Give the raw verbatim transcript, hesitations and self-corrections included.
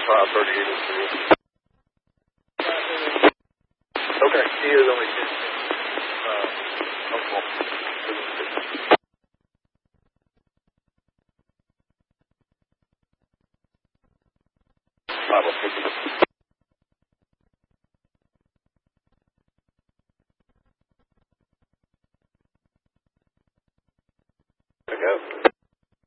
five thirty-eight is for you. Okay, he is only ten. Uh, five oh fifty.